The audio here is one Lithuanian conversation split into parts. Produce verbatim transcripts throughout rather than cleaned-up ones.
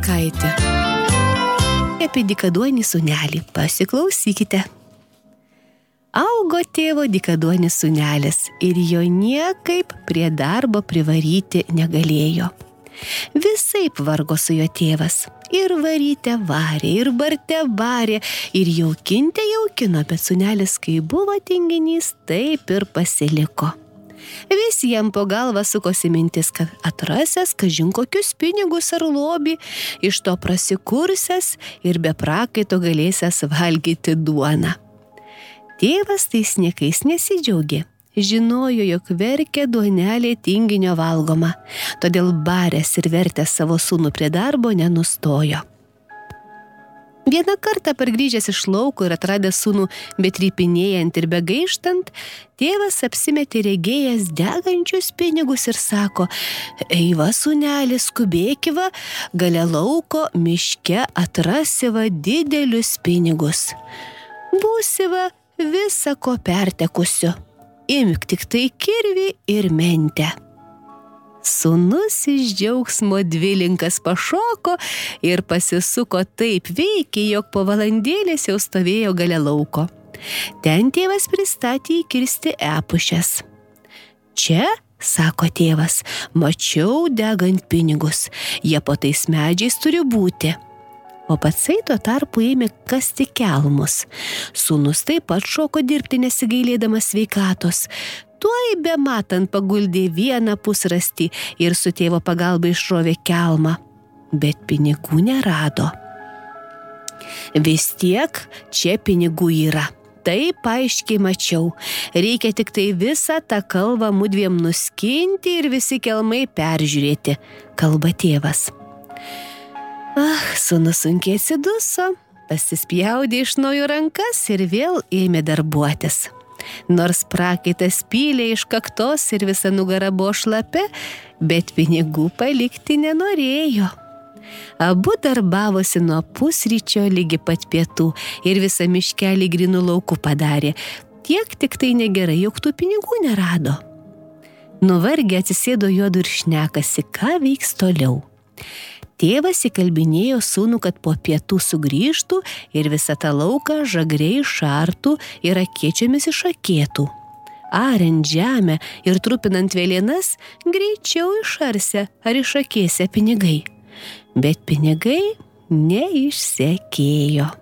Kaitė. Apie dykaduonį sūnelį pasiklausykite. Augo tėvo dykaduonis sūnelis ir jo niekaip prie darbo privaryti negalėjo. Visaip vargo su jo tėvas. Ir varyte varė, ir barte varė, ir jaukinte jaukino, bet sūnelis, kai buvo tinginys, taip ir pasiliko. Vis jam po galvą sukosi mintis, kad atrasęs kažin kokius pinigus ar lobį, iš to prasikursęs ir be prakaito galėsęs valgyti duoną. Tėvas tais niekais nesidžiaugė. Žinojo, jog verkia duonelė tinginio valgoma, todėl baręs ir vertęs savo sūnų prie darbo nenustojo. Vieną kartą pargrįžęs iš lauko ir atradęs sūnų betrypinėjant ir begaištant, tėvas apsimetė regėjęs degančius pinigus ir sako: "Eiva, sūnelis, skubėkiva, gale lauko miške atrasiva didelius pinigus. Būsiva visa ko pertekusiu. Imk tik tai kirvį ir mentę." Sūnus iš džiaugsmo dvilinkas pašoko ir pasisuko taip veikiai, jog po valandėlės jau stovėjo gale lauko. Ten tėvas pristatė įkirsti epušes. "Čia, sako tėvas, mačiau degant pinigus, jie po tais medžiais turi būti." O patsai tuo tarpu ėmė kasti kelmus. Sūnus taip pat šoko dirbti nesigailėdamas sveikatos. Tuoj bematant paguldė vieną pusrastį ir su tėvo pagalba išrovė kelmą, bet pinigų nerado. "Vis tiek čia pinigų yra, taip aiškiai mačiau. Reikia tik tai visą tą kalvą mudviem nuskinti ir visi kelmai peržiūrėti", kalba tėvas. Ah, sūnus sunkiai atsiduso, pasispjaudė iš naujo rankas ir vėl ėmė darbuotis. Nors prakaitas pylė iš kaktos ir visa nugara buvo šlapia, bet pinigų palikti nenorėjo. Abu darbavosi nuo pusryčio ligi pat pietų ir visą miškelį grynų laukų padarė. Tiek tik tai negerai, jog tų pinigų nerado. Nuvargę atsisėdo juodu ir šnekasi, ką veiks toliau. Tėvas įkalbinėjo sūnų, kad po pietų sugrįžtų ir visą tą lauką žagriai šartų ir akėčiomis išakėtų. Ariant žemę ir trupinant vėlienas, greičiau išarse ar išakėse pinigai. Bet pinigai neišsekėjo.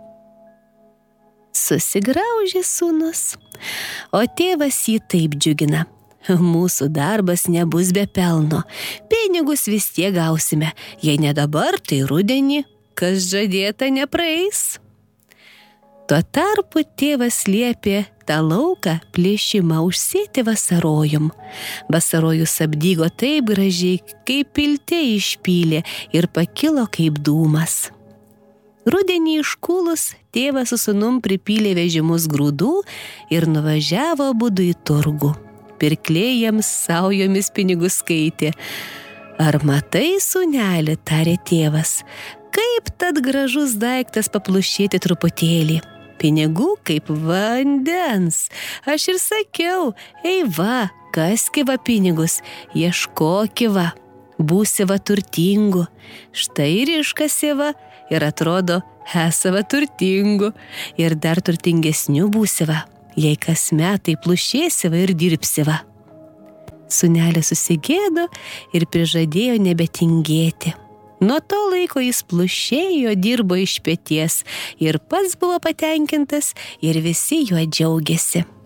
Susigraužė sūnus, o tėvas jį taip džiugina: "Mūsų darbas nebus be pelno. Pinigus vis tiek gausime. Jei ne dabar, tai rudenį, kas žadėta nepraeis." Tuo tarpu tėvas liepė tą lauką plėšimą užsėti vasarojum. Vasarojus apdygo taip gražiai, kaip piltė išpylė ir pakilo kaip dūmas. Rudenį iškūlus tėvas su sūnum pripylė vežimus grūdų ir nuvažiavo abudu į turgų. Pirklėjams saujomis pinigus skaitė. "Ar matai, sūneli," tarė tėvas, "kaip tad gražus daiktas paplušėti truputėlį. Pinigų kaip vandens. Aš ir sakiau, ei va, kaskiva pinigus, ieškokiva, būsiva turtingu. Štai ir iškasiva ir atrodo, esava turtingu ir dar turtingesniu būsiva, jei kas metai plušėsiva ir dirbsiva." Sūnelis susigėdo ir prižadėjo nebetingėti. Nuo to laiko jis plušėjo, dirbo iš peties ir pats buvo patenkintas ir visi juo džiaugėsi.